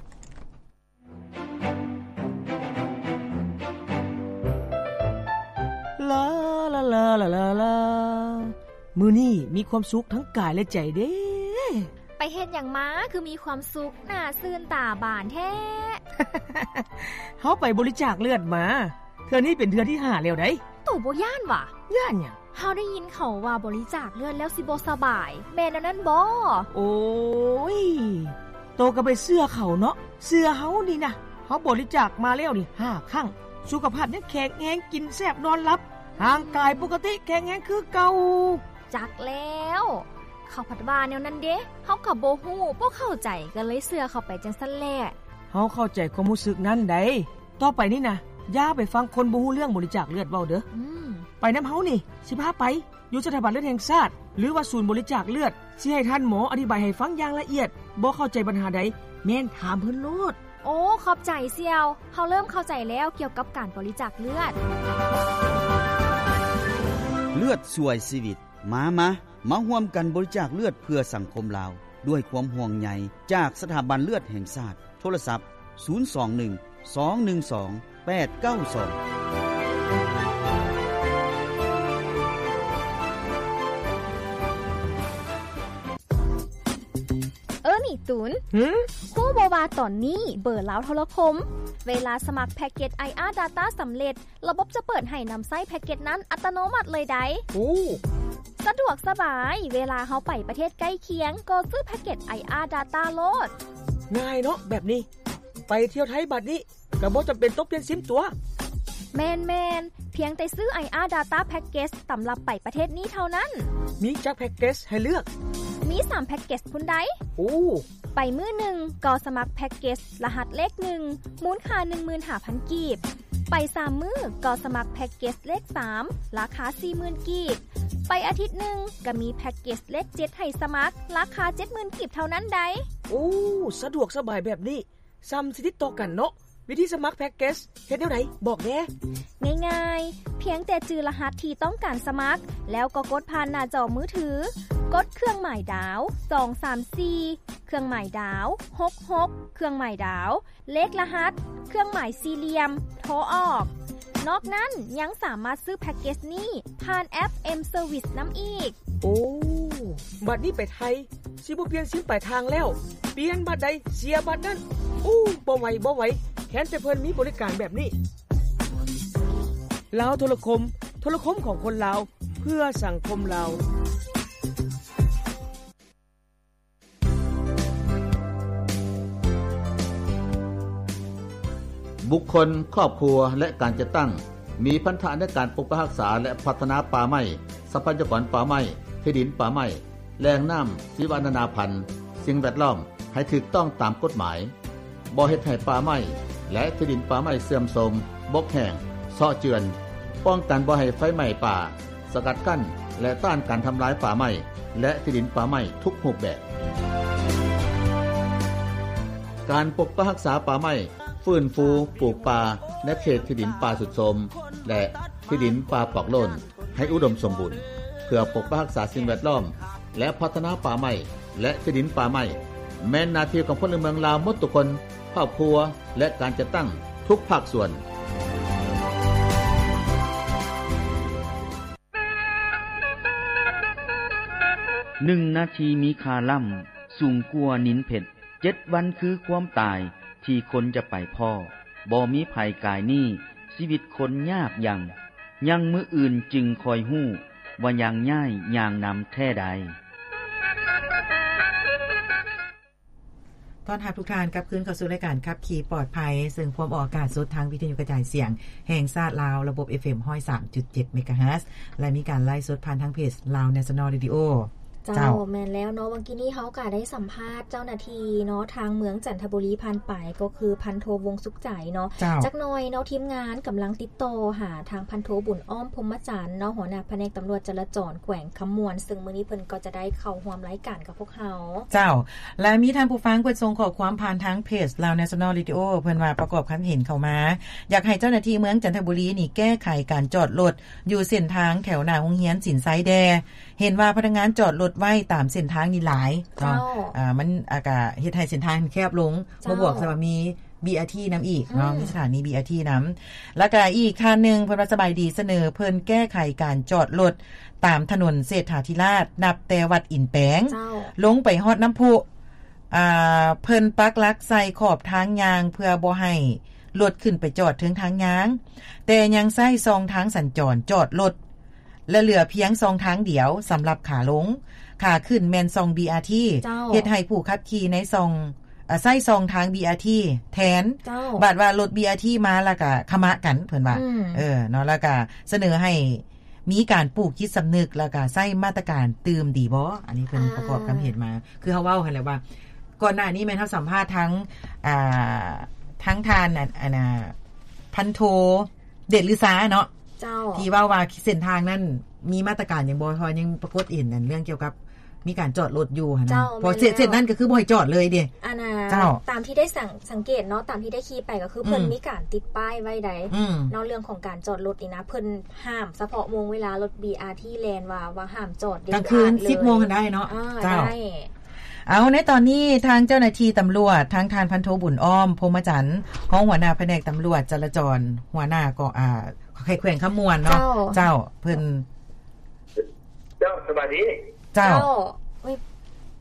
ลาลาลาลาลาลามื้อนี้มีความสุขทั้งกายและใจเด้ไปเฮ็ดหยังมาคือมีความสุขหน้าซื่นตาบานแท้เฮาไปบริจาคเลือดมาเทื่อนี้เป็นเทื่อที่ห้าแล้วไดตู่บ่ย่านว่ะย่านหยังเฮาได้ยินเขาว่าบริจาคเลือดแล้วสิบ่สบายแม่นอันนั้นบ่โอ้ยโตก็ไปเชื่อเขาเนาะเชื่อเฮานี่นะเฮาบริจาคมาแล้วนี่ห้าครั้งสุขภาพยังแข็งแรงกินแซ่บนอนหลับร่างกายปกติแข็งแรงคือเก่าจักแล้วเขาผัดว่าแนวนั้นเด้เฮาก็บ่ฮู้บ่เข้าใจก็เลยเชื่อเข้าไปจังซั่นแหละเฮาเข้าใจความรู้สึกนั้นได้ต่อไปนี่นะอย่าไปฟังคนบ่ฮู้เรื่องบริจาคเลือดเว้าเด้ออืมไปนำเฮานี่สิพาไปอยู่สถาบันเลือดแห่งชาติหรือว่าศูนย์บริจาคเลือดสิให้ท่านหมออธิบายให้ฟังอย่างละเอียดบ่เข้าใจปัญหาใดแม่นถามเพิ่นโลดโอ้ขอบใจเสี่ยวเฮาเริ่มเข้าใจแล้วเกี่ยวกับการบริจาคเลือดเลือดช่วยชีวิตมามามาร่วมกันบริจาคเลือดเพื่อสังคมลาวด้วยความห่วงใยจากสถาบันเลือดแห่งชาติโทรศัพท์ศูนย์ สอง หนึ่ง สอง หนึ่ง สอง แปด เก้า สองตูนหือฮู้บ่ว่าตอนนี้เบอร์ลาวโทรคมเวลาสมัครแพ็กเกจ ไอ อาร์ Data สำเร็จระบบจะเปิดให้นำไส้แพ็กเกจนั้นอัตโนมัติเลยได้โอ้สะดวกสบายเวลาเฮาไปประเทศใกล้เคียงก็ซื้อแพ็กเกจ ไอ อาร์ Data โลดง่ายเนาะแบบนี้ไปเที่ยวไทยบัดนี้ก็บ่จำเป็นต้องเปลี่ยนซิมตัวแมนๆเพียงแต่ซื้อ ไอ อาร์ Data Package สำหรับไปประเทศนี้เท่านั้นมีจักแพ็กเกจให้เลือกมีสามแพ็กเกจพุ่นใดโอ้ไปมื้อหนึ่งก็สมัครแพ็กเกจรหัสเลขหนึ่งมูลค่า หนึ่งหมื่นห้าพัน กีบไปสามมื้อก็สมัครแพ็กเกจเลขสามราคา สี่หมื่น กีบไปอาทิตย์หนึ่งก็มีแพ็กเกจเลขเจ็ดให้สมัครราคา เจ็ดหมื่น กีบเท่านั้นใดโอ้สะดวกสบายแบบนี้ซ้ำสิติดต่อกันเนาะวิธีสมัครแพ็กเกจเฮ็ดแนวไหนบอกแน่ง่ายๆเพียงแต่จื่อรหัสที่ต้องการสมัครแล้วก็กดผ่านหน้าจอมือถือกดเครื่องหมายดาวสองสามสี่เครื่องหมายดาวหกหกเครื่องหมายดาวเลขรหัสเครื่องหมายสี่เหลี่ยมโทรออกนอกนั้นยังสามารถซื้อแพ็กเกจนี้ผ่านแอป M Service นำอีกโอ้บัดนี้ไปไทยสิบ่เปลี่ยนซิมปลายทางแล้วเปลี่ยนบัดใดเสียบัดนั้นโอ้บ่ไหวบ่ไหวแค่แต่เพิ่นมีบริการแบบนี้ลาวโทรคมโทรคมของคนลาวเพื่อสังคมลาวบุคคลครอบครัวและการจัดตั้งมีพันธะในการปกปักรักษาและพัฒนาป่าไม้ทรัพยากรป่าไม้ที่ดินป่าไม้แหล่งน้ำชีวนานาพันธุ์สิ่งแวดล้อมให้ถูกต้องตามกฎหมายบ่เฮ็ดให้ป่าไม้และที่ดินป่าไม้เสื่อมโทรมบกแห้งเซาะเจือนป้องกันบ่ให้ไฟไหม้ป่าสกัดกั้นและต้านการทำลายป่าไม้และที่ดินป่าไม้ทุกรูปแบบการปกปักรักษาป่าไม้ฟื้นฟูปลูกป่าในเขตที่ดินป่าสุดโทรมและที่ดินป่าปอกโลนให้อุดมสมบูรณ์เพื่อปกปักรักษาสิ่งแวดล้อมและพัฒนาป่าไม้และที่ดินป่าไม้แม้นหน้าที่ของพลเมืองลาวหมดทุกคนครอบครัวและการจัดตั้งทุกภาคส่วนหนึ่งนาทีมีค่าล่ำสูงกว่านินเพชรเจ็ดวันคือความตายที่คนจะไปพ่อบ่มีภัยกายนี้ชีวิตคนยากยังยังมืออื่นจึงคอยหู้ว่ายังง่ายอย่างนำแท้ใดต้อนรับทุกท่านกลับคืนเข้าสู่รายการขับขี่ปลอดภัยซึ่งความออกอากาศสดทางวิทยุกระจายเสียงแห่งชาติลาวระบบ เอฟ เอ็ม หนึ่งร้อยสามจุดเจ็ด เมกะเฮิรตซ์และมีการไลฟ์สดผ่านทางเพจ Lao National Radio เจ้าแม่นแล้วเนาะวันกี้นี้เฮาก็ได้สัมภาษณ์เจ้าหน้าที่เนาะทางเมืองจันทบุรีผ่านไปก็คือพันโทวงสุขใจเนาะจักหน่อยเนาะทีมงานกำลังติดต่อหาทางพันโทบุญอ้อมพรหมจันทร์เนาะหัวหน้าแผนกตำรวจจราจรแขวงคำมวนซึ่งมื้อนี้เพิ่นก็จะได้เข้าร่วมรายการกับพวกเฮาเจ้าและมีท่านผู้ฟังเพิ่นส่งข้อความผ่านทางเพจ Lao National Radio เพิ่นว่าประกอบความเห็นเข้ามาอยากให้เจ้าหน้าที่เมืองจันทบุรีนี่แก้ไขการจอดรถอยู่เส้นทางแถวหน้าโรงเรียนสินไซแดเห็นว่าพนักงานจอดรถไว้ตามเส้นทางนี่หลายเนาะอ่ามันอากาศเฮ็ดให้เส้นทางแคบลงบ่บวกซะว่ามี บี อาร์ ที นําอีกเนาะมีสถานี บี อาร์ ที นําแล้วก็อีกคันนึงเพิ่นว่าสบายดีเสนอเพิ่นแก้ไขการจอดรถตามถนนเศรษฐาธิราชนับแต่วัดอินแปงลงไปฮอดน้ำพุอ่าเพิ่นปักหลักใส่ขอบทางยางเพื่อบ่ให้รถขึ้นไปจอดถึงทางยางแต่ยังใช้ซองทางสัญจรจอดรถและเหลือเพียงซองทางเดียวสำหรับขาลงขาขึ้นแม่นซอง บี อาร์ ที เฮ็ดให้ผู้ขับขี่ในซองอ่าใช้ซองทาง บี อาร์ ที แทนบาดว่ารถ บี อาร์ ที มาแล้วก็ขมะกันเพิ่นว่าเออเนาะแล้วก็เสนอให้มีการปลูกจิตสำนึกแล้วก็ใช้มาตรการตื่มดีบ่อันนี้เพิ่นประกอบความเห็นมาคือเฮาเว้ากันแล้วว่าก่อนหน้านี้แม่นเฮาสัมภาษณ์ทั้งอ่าทั้งทานอันน่ะพันโทเดชฤษาเนาะเจ้าที่ว่าว่าเส้นทางนั้นมีมาตรการอย่างบ่พอยังปรากฏเห็นนั่นเรื่องเกี่ยวกับมีการจอดรถอยู่หั่นน่ะพอเส้นนั้นก็คือบ่ให้จอดเลยเด้อันน่ะตามที่ได้สังสังเกตเนาะตามที่ได้ขี่ไปก็คือเพิ่นมีการติดป้ายไว้ใดเนาะเรื่องของการจอดรถนี่นะเพิ่นห้ามเฉพาะวงเวลารถ บี อาร์ ที แลนว่าว่าห้ามจอดเด็ดขาดเลยกลางคืน สิบโมง ได้เนาะเจ้าเอาในตอนนี้ทางเจ้าหน้าที่ตำรวจทางทานพันโทบุญอ้อมพรหมจันทร์ของหัวหน้าแผนกตำรวจจราจรหัวหน้าก็อ่าใครแขวงขมวนเนาะเจ้าเพิ่นเจ้าสวัสดีเจ้า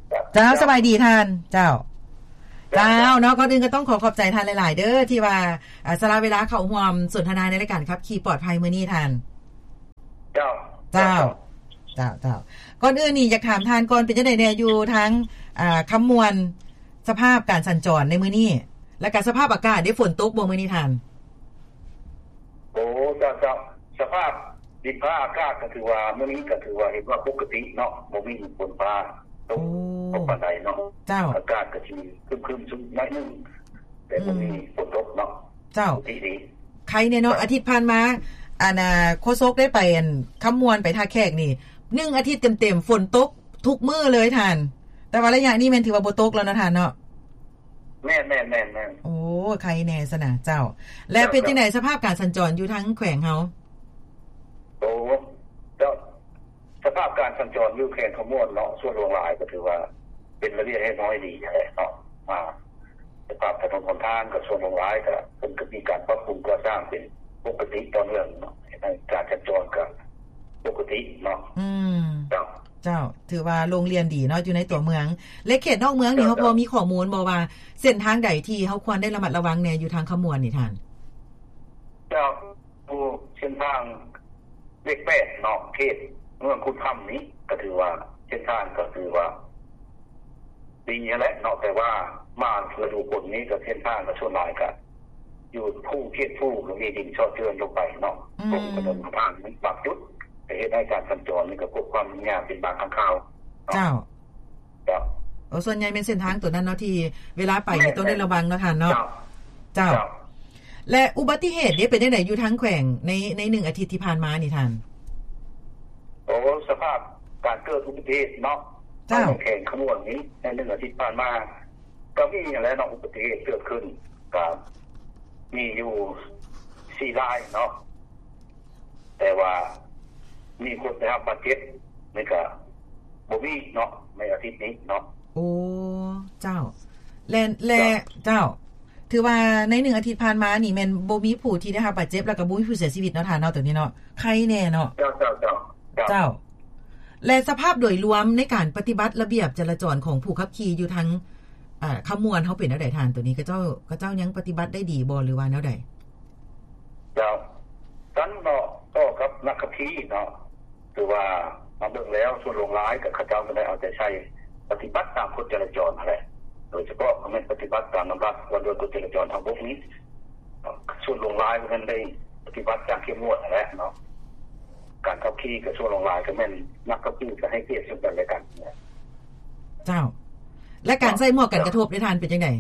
เจ้าสบายดีท่านเจ้าเจ้าเนาะก็ดึงก็ต้องขอขอบใจท่านหลายๆเด้อที่ว่าอ่าสละเวลาเข้าร่วมสนทนาในรายการครับขี่ปลอดภัยมื้อนี้ท่านเจ้าเจ้าเจ้าเจ้าก่อนอื่นนี่อยากถามท่านก่อนเป็นจังได๋แน่อยู่ทั้งอ่าคำมวลสภาพการสัญจรในมื้อนี้และก็สภาพอากาศได้ฝนตกบ่มื้อนี้ท่านโอ้เจ้าเจ้าสภาพดินฟ้าอากาศก็ถือว่ามื้อนี้ก็ถือว่าเห็นว่าปกติเนาะบ่มีฝนฟ้าตกตกปานใดเนาะเจ้าอากาศก็สิครึมๆซุ่มน้อยนึงแต่บ่มีฝนตกเนาะเจ้าดีๆใครเนี่ยเนาะอาทิตย์ผ่านมาอาน่ะโคซกได้ไปอันคำมวลไปท่าแขกนี่หนึ่งอาทิตย์เต็มๆฝนตกทุกมื้อเลยท่านแต่ว่าระยะนี้แม่นถือว่าบ่ตกแล้วนะท่านเนาะแม่นๆๆๆโอ้ใครแน่ซะนะเจ้าแล้วเป็นจังได๋สภาพการสัญจรอยู่ทั้งแขวงเฮาโอ้เจ้าสภาพการสัญจรอยู่แขวงขมวลเนาะส่วนรวมหลายก็ถือว่าเป็นระเบียบให้น้อยดีแหละเนาะมาสภาพถนนหนทางก็ส่วนรวมหลายก็เพิ่นก็มีการปรับปรุงก่อสร้างเป็นปกติต่อเนื่องเนาะในการสัญจรก็ปกติเนาะอืมเจ้าเจ้าถือว่าโรงเรียนดีเนาะอยู่ในตัวเมืองและเขตนอกเมืองนี่เฮาพอมีข้อมูลบ่ว่าเส้นทางใดที่เฮาควรได้ระมัดระวังแน่อยู่ทางขมวลนี่ท่านเจ้าผู้เส้นทางเลขแปดเนาะเขตเมืองคุณธรรมนี้ก็ถือว่าเส้นทางก็คือว่าดีแหละเนาะแต่ว่ามาฤดูฝนนี้ก็เส้นทางก็ส่วนหลายก็อยู่ผู้เขตผู้ก็มีดินชอเจือนลงไปเนาะตรงถนนทางมันปรับจุดแต่เหตุให้การสัญจรนี่ก็พบความยากเป็นบางครั้งคราวเจ้าเจ้าโอ้ส่วนใหญ่เป็นเส้นทางตัวนั้นเนาะที่เวลาไปนี่ต้องได้ระวังเนาะท่านเนาะเจ้าและอุบัติเหตุนี่เป็นจังได๋อยู่ทั้งแขวงในในหนึ่งอาทิตย์ที่ผ่านมานี่ท่านโอ้สภาพการเกิดอุบัติเหตุเนาะเจ้าแข่งขบวนนี้ในหนึ่งอาทิตย์ผ่านมาก็มีอะไรเนาะอุบัติเหตุเกิดขึ้นก็มีอยู่สี่รายเนาะแต่ว่ามีคนได้รับบาดเจ็บนี่ก็บ่มีเนาะในอาทิตย์นี้เนาะโอ้เจ้าแลแลเจ้าถือว่าในหนึ่งอาทิตย์ผ่านมานี่แม่นบ่มีผู้ที่ได้รับบาดเจ็บแล้วก็บ่มีผู้เสียชีวิตเนาะท่านเนาะตัวนี้เนาะใครแน่เนาะเจ้าๆๆเจ้าและสภาพโดยรวมในการปฏิบัติระเบียบจราจรของผู้ขับขี่อยู่ทั้งอ่าขมวลเฮาเป็นแนวใดท่านตัวนี้ก็เจ้าก็เจ้ายังปฏิบัติได้ดีบ่หรือว่าแนวใดเจ้ากันเนาะก็กับนักขับขี่เนาะคือว่ามาเบิ่งแล้วส่วนรวมหลายก็เขาเจ้าก็ได้เอาใจใช้ปฏิบัติตามกฎจราจรนั่นแหละโดยเฉพาะคำว่าปฏิบัติตามลำดับว่าโดยกฎจราจรทางบกนี้ส่วนรวมหลายก็ได้ปฏิบัติอย่างเข้มงวดนั่นแหละเนาะการขับขี่กับส่วนรวมหลายก็แม่นนักขับขี่ก็ให้เกียรติซึ่งกันและกันเจ้าและการใส่หมวกกันกระทบได้ทานเป็นจังได๋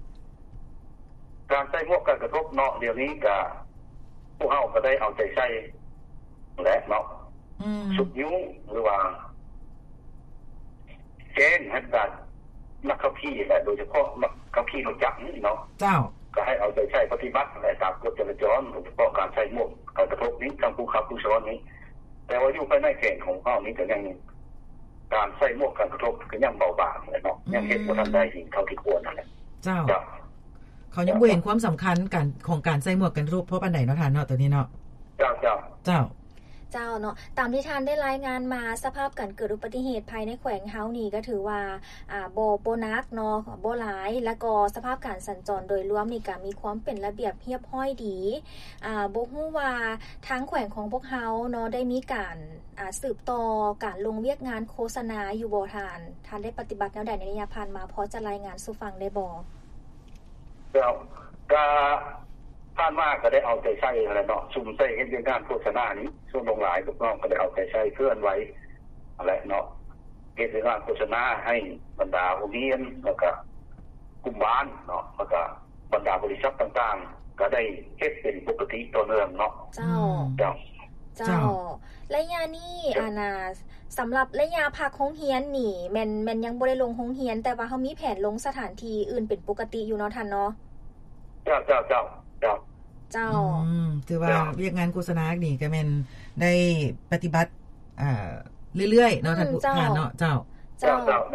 การใส่หมวกกันกระทบเนาะเดี๋ยวนี้ก็พวกเฮาก็ได้เอาใจใส่และเนาะอืมสุดยุ้งหรือว่าแจ้งให้การนักขับขี่และโดยเฉพาะนักขับขี่รถจักรนี่เนาะเจ้าก็ให้เอาใจใส่ปฏิบัติและตามกฎจราจรโดยเฉพาะการใส่หมวกกันกระทบนี้ทั้งผู้ขับผู้ซ้อนนี้แต่ว่าอยู่ภายในเขตของเฮานี้ก็ยังการใส่หมวกกันกระทบก็ยังเบาบางเลยเนาะยังเฮ็ดบ่ทันได้จริงเท่าที่ควรนั่นแหละเจ้าเขายังบ่เห็นความสำคัญกันของการใส่หมวกกันกระทบเพราะปานใดเนาะท่านเนาะตัวนี้เนาะเจ้าๆเจ้าเจ้าเนาะตามที่ท่านได้รายงานมาสภาพการเกิดอุบัติเหตุภายในแขวงเฮานี่ก็ถือว่าอ่าบ่บ่นักเนาะบ่หลายแล้วก็สภาพการสัญจรโดยรวมนี่ก็มีความเป็นระเบียบเรียบร้อยดีอ่าบ่ฮู้ว่าทางแขวงของพวกเฮาเนาะได้มีการอ่าสืบต่อการลงเวียกงานโฆษณาอยู่บ่ท่านท่านได้ปฏิบัติแนวใดในระยะผ่านมาพอจะรายงานสู่ฟังได้บ่เจ้าก็ผ่านมาก็ได้เอาใจใส่อะไรเนาะซุ่มใส่เฮ็ดงานโฆษณานี้ช่วงลงหลายทุกน้องก็ได้เอาใจใส่เคลื่อนไหวอะไรเนาะเฮ็ดงานโฆษณาให้บรรดาโรงเรียนแล้วก็กลุ่มบ้านเนาะแล้วก็บรรดาบริษัทต่างๆก็ได้เฮ็ดเป็นปกติต่อเนื่องเนาะเจ้าเจ้าเจ้าระยะนี้อานาสำหรับระยะพักโรงเรียนนี่แม่นแม่นยังบ่ได้ลงโรงเรียนแต่ว่าเฮามีแผนลงสถานที่อื่นเป็นปกติอยู่เนาะท่านเนาะเจ้าเจ้าเจ้าเจ้าเจ้าอืมถือว่าเรียกงานโฆษณานี่ก็แม่นได้ปฏิบัติอ่าเรื่อยๆเนาะท่านผู้ท่านเนาะเจ้าเจ้าเจ้า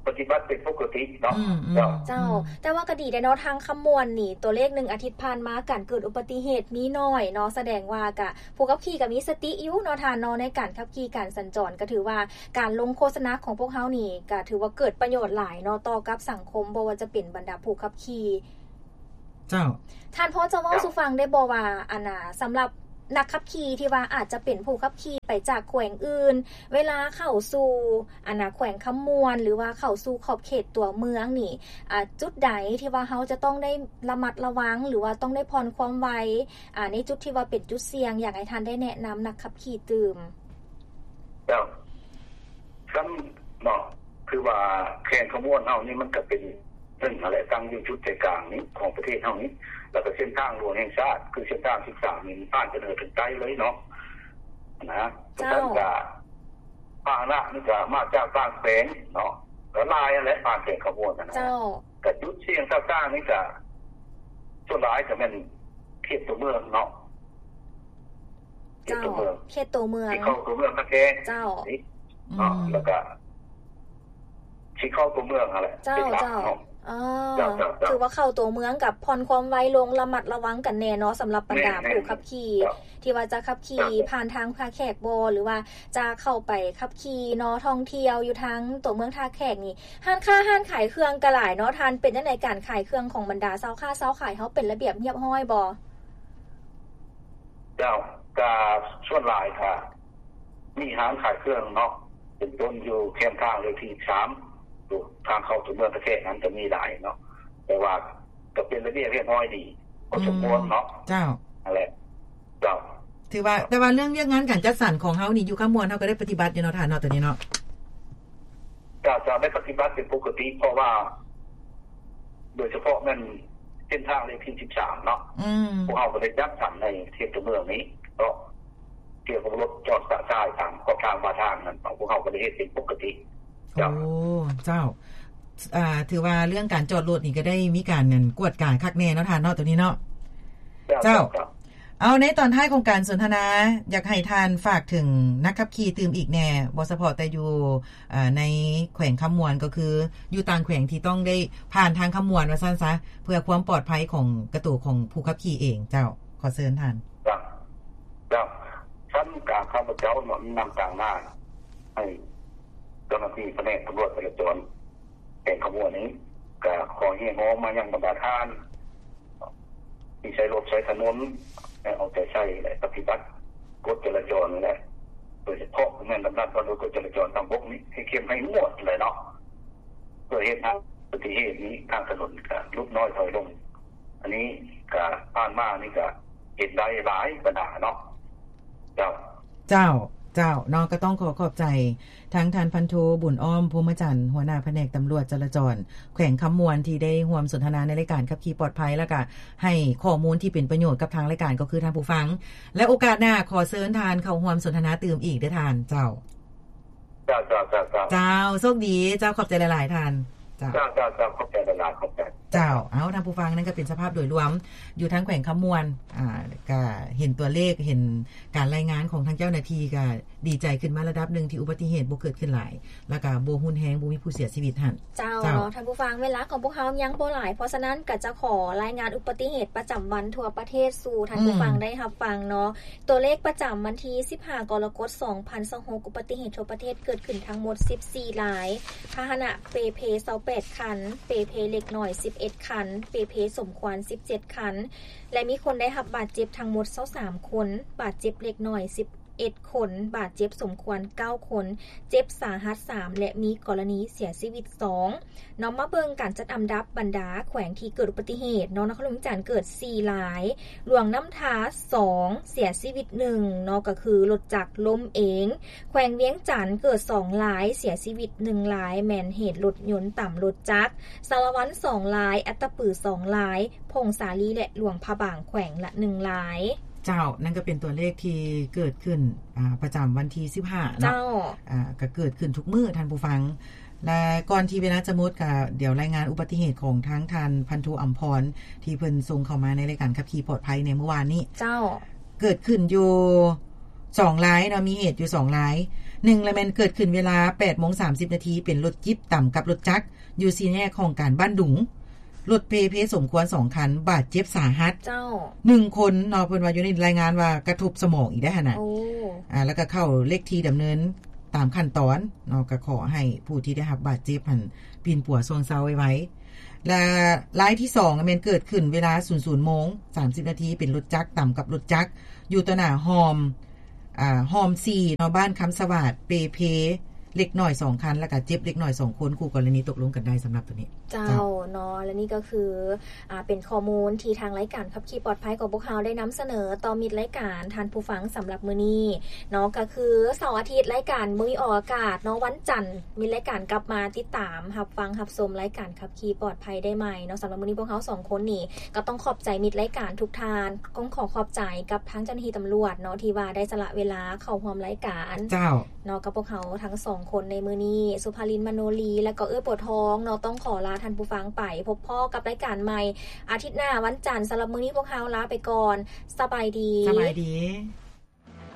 ปฏิบัติเป็นปกติเนาะเจ้าแต่ว่าก็ดีได้เนาะทางคำมวณนี่ตัวเลขหนึ่งอาทิตย์ผ่านมาการเกิดอุบัติเหตุมีน้อยเนาะแสดงว่ากะผู้ขับขี่ก็มีสติอยู่เนาะทานเนาะในการขับขี่การสัญจรก็ถือว่าการลงโฆษณาของพวกเฮานี่ก็ถือว่าเกิดประโยชน์หลายเนาะต่อกับสังคมบ่ว่าจะเป็นบรรดาผู้ขับขี่เจ้าท่านพอจะเว้าสู่ฟังได้บ่ว่าอันน่ะสำหรับนักขับขี่ที่ว่าอาจจะเป็นผู้ขับขี่ไปจากแขวงอื่นเวลาเข้าสู่อันน่ะแขวงคำมวลหรือว่าเข้าสู่ขอบเขตตัวเมืองนี่อ่าจุดใดที่ว่าเฮาจะต้องได้ระมัดระวังหรือว่าต้องได้ผ่อนความไวอ่าในจุดที่ว่าเป็นจุดเสี่ยงอยากให้ท่านได้แนะนำนักขับขี่ตื่มเจ้าซ้ําเนาะคือว่าแขวงคำมวลเฮานี่มันก็เป็นซึ่งอะไรตั้งอยู่จุดใจกลางนี้ของประเทศเฮานี้แล้วก็เส้นทางหลวงแห่งชาติคือเส้นทางสิบสามนี่ผ่านจะเดินถึงใต้เลยเนาะนะฉะนั้นก็ปานะนี่ก็มาจากต่างแขวงเนาะก็ลายอะไรผ่านแขวงขบวนนะก็จุดเสี่ยงต่างๆนี่ก็ส่วนหลายก็เป็นเขตตัวเมืองเนาะเขตตัวเมืองเขตตัวเมืองที่เข้าตัวเมืองตะแคงเจ้าเนาะแล้วก็ที่เข้าตัวเมืองอะไรเจ้าเจ้าอ๋อคือว่าเข้าตัวเมืองกับผ่อนความไวลงระมัดระวังกันแน่เนาะสำหรับบรรดาผู้ขับขี่ที่ว่าจะขับขี่ผ่านทางท่าแขกบ่หรือว่าจะเข้าไปขับขี่เนาะท่องเที่ยวอยู่ทางตัวเมืองท่าแขกนี่ห้านค้าห้านขายเครื่องก็หลายเนาะทานเป็นจังได๋การขายเครื่องของบรรดาเซาค้าเซาขายเฮาเป็นระเบียบเรียบร้อยบ่เจ้าก็ส่วนหลายค่ะมีห้านขายเครื่องเนาะเป็นต้นอยู่แคมป์ทางเลขที่สามทางเข้าถึงเมืองประเทศนั้นจะมีหลายเนาะแต่ว่าก็เป็นระเบียบเรียบร้อยดีพอสมควรเนาะเจ้าอะไรเจ้าถือว่าแต่ว่าเรื่องเรื่องงานการจัดสรรของเฮานี่อยู่ข้างมวลเฮาก็ได้ปฏิบัติอยู่เนาะท่านเนาะตัวนี้เนาะก็จะได้ปฏิบัติเป็นปกติเพราะว่าโดยเฉพาะมันเส้นทางเลขที่สิบสามเนาะอืมพวกเฮาก็ได้จัดสรรในเขตตัวเมืองนี้ก็เกี่ยวกับรถจอดกระจายทางขอบทางมาทางนั้นพวกเฮาก็ได้เฮ็ดเป็นปกติโอ้เจ้าอ่าถือว่าเรื่องการจอดรถนี่ก็ได้มีการนั่นกวดการคักแน่เนาะท่านเนาะตัวนี้เนาะเจ้าเอาในตอนท้ายของการสนทนาอยากให้ท่านฝากถึงนักขับขี่ตื่มอีกแน่บ่เฉพาะแต่อยู่อ่าในแขวงคำมวลก็คืออยู่ต่างแขวงที่ต้องได้ผ่านทางคำมวลว่าซั่นซะเพื่อความปลอดภัยของกระตูของผู้ขับขี่เองเจ้าขอเชิญท่านครับเจ้าท่านกลางข้าพเจ้านำกลางหน้าให้เจ้าหน้าที่แผนกตำรวจจราจรแห่งขบวนนี้ก็ขอให้น้องมายังบรรดาท่านที่ใช้รถใช้ถนนเอาใจใช้และปฏิบัติกฎจราจรและโดยเฉพาะงานดำเนินการกฎจราจรทางบกนี้ให้เข้มให้งวดเลยเนาะเพื่อเหตุอุบัติเหตุนี้ทางถนนก็ลดน้อยถอยลงอันนี้ก็ผ่านมานี่ก็เห็นได้หลายปัญหาเนาะเจ้าเจ้าเจ้าน้องก็ต้องขอขอบใจทั้งท่านพันโทบุญอ้อมพรหมจันทร์หัวหน้าแผนกตำรวจจราจรแขวงคำมวลที่ได้ร่วมสนทนาในรายการขับขี่ปลอดภัยแล้วก็ให้ข้อมูลที่เป็นประโยชน์กับทางรายการก็คือท่านผู้ฟังและโอกาสหน้าขอเชิญทานเข้าร่วมสนทนาตื่มอีกเด้อท่านเจ้าเจ้าเจ้าเจ้าเจ้าโชคดีเจ้าขอบใจหลายๆท่านเจ้าเจ้าเจ้าขอบใจหลายๆขอบใจเจ้าเอาท่านผู้ฟังนั่นก็เป็นสภาพโดยรวมอยู่ทั้งแขวงคำมวลอ่าก็เห็นตัวเลขเห็นการรายงานของทางเจ้าหน้าที่ก็ดีใจขึ้นมาระดับนึงที่อุบัติเหตุบ่เกิดขึ้นหลายแล้วก็บ่รุนแรงบ่มีผู้เสียชีวิตหั่นเจ้าเนาะท่านผู้ฟังเวลาของพวกเฮายังบ่หลายเพราะฉะนั้นก็จะขอรายงานอุบัติเหตุประจำวันทั่วประเทศสู่ท่านผู้ฟังได้รับฟังเนาะตัวเลขประจำวันที่สิบห้ากรกฎาคมสองพันยี่สิบหกอุบัติเหตุทั่วประเทศเกิดขึ้นทั้งหมดสิบสี่รายพาหนะเปเพยี่สิบแปดคันเปเพเล็กน้อยสิบเอ็ดคันเปเพสมควรสิบเจ็ดคันและมีคนได้รับบาดเจ็บทั้งหมดยี่สิบสามคนบาดเจ็บเล็กน้อยสิบเอ็ดคนบาดเจ็บสมควรเก้าคนเจ็บสาหัสสามและมีกรณีเสียชีวิตสองน้องมาเบิ่งการจัดอันดับบรรดาแขวงที่เกิดอุบัติเหตุน้องนครหลวงจันทร์เกิดสี่รายหลวงน้ำทาสองเสียชีวิตหนึ่งเนาะก็คือรถจักรล้มเองแขวงเวียงจันทร์เกิดสองรายเสียชีวิตหนึ่งรายแม่นเหตุรถยนต์ต่ำรถจักรสารวัตรสองรายอัตตปือสองรายพงสาลีและหลวงพระบางแขวงละหนึ่งรายเจ้านั่นก็เป็นตัวเลขที่เกิดขึ้นอ่าประจำวันที่สิบห้าเนาะอ่าก็เกิดขึ้นทุกมื้อท่านผู้ฟังและก่อนที่เวลาจะหมดก็เดี๋ยวรายงานอุบัติเหตุของทั้งท่านพันโทอัมพรที่เพิ่นส่งเข้ามาในรายการขับขี่ปลอดภัยในเมื่อวานนี้เจ้าเกิดขึ้นอยู่สองรายเนาะมีเหตุอยู่สองรายหนึ่งละแม่นเกิดขึ้นเวลา แปดโมงสามสิบ นาทีเป็นรถจิ๊บต่ำกับรถจักรอยู่สี่แยกของการบ้านดุงรถเพเพสมควรสองคันบาดเจ็บสาหัสเจ้าหนึ่งคนเนาะเพิ่นว่าอยู่ในรายงานว่ากระทบสมองอีกได้หั่นน่ะโอ้อ่าแล้วก็เข้าเลขที่ดำเนินตามขั้นตอนเนาะก็ขอให้ผู้ที่ได้รับบาดเจ็บหั่นปีนปัวซวงเซาไว้ๆและรายที่สองแม่นเกิดขึ้นเวลา ศูนย์ ศูนย์ โมงสามสิบ นาทีเป็นรถจักรต่ำกับรถจักรอยู่ต่อหน้าฮอมอ่าฮอมสี่เนาะบ้านคำสวัสดิ์เปเพเล็กน้อยสองคันแล้วก็เจ็บเล็กน้อยสองคนคู่กรณีตกลงกันได้สำหรับตัวนี้เจ้าเนาะและนี่ก็คืออ่าเป็นข้อมูลที่ทางรายการขับขี่ปลอดภัยของพวกเราได้นำเสนอต่อมิตรรายการทานผู้ฟังสำหรับมื้อนี้เนาะก็คือเสาร์อาทิตย์รายการมื้อออกอากาศเนาะวันจันทร์มีรายการกลับมาติดตามรับฟังรับชมรายการขับขี่ปลอดภัยได้ใหม่เนาะสำหรับมื้อนี้พวกเราสองคนนี่ก็ต้องขอบใจมิตรรายการทุกท่านต้องขอขอบใจกับทั้งเจ้าหน้าที่ตำรวจเนาะที่ว่าได้สละเวลาเข้าร่วมรายการเจ้าเนาะกับพวกเขาทั้งสองคนในมื้อนี้สุภาลินมโนลีและก็เอื้อปวดท้องเนาะต้องขอลาท่านผู้ฟังไปพบพ่อกับรายการใหม่อาทิตย์หน้าวันจันทร์สำหรับมื้อนี้พวกเราลาไปก่อนสบายดีสบายดี